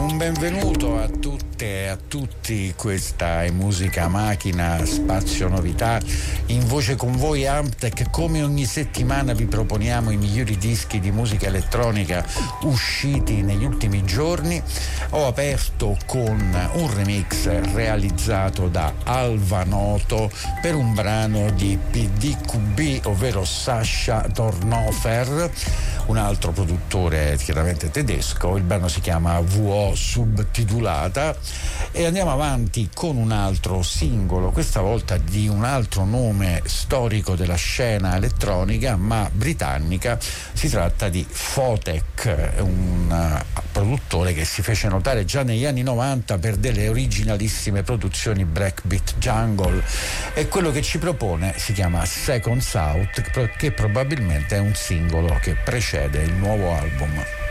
un benvenuto a tutte e a tutti. Questa è Musica Macchina, spazio novità. In voce con voi Amptec. Come ogni settimana vi proponiamo i migliori dischi di musica elettronica usciti negli ultimi giorni. Ho aperto con un remix realizzato da Alvanoto per un brano di PDQB, ovvero Sascha Dornhofer, un altro produttore chiaramente tedesco. Il brano si chiama VO subtitolata e andiamo avanti con un altro singolo, questa volta di un altro nome storico della scena elettronica ma britannica. Si tratta di Photek, un produttore che si fece notare già negli anni 90 per delle originalissime produzioni breakbeat jungle, e quello che ci propone si chiama Seconds Out, che probabilmente è un singolo che precede il nuovo album.